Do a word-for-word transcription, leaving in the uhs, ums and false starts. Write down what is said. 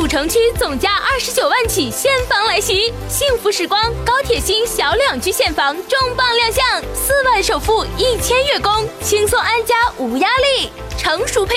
城区总价二十九万起现房来袭，幸福时光高铁新小两居现房重磅亮相，四万首付一千月供，轻松安家无压力，成熟配。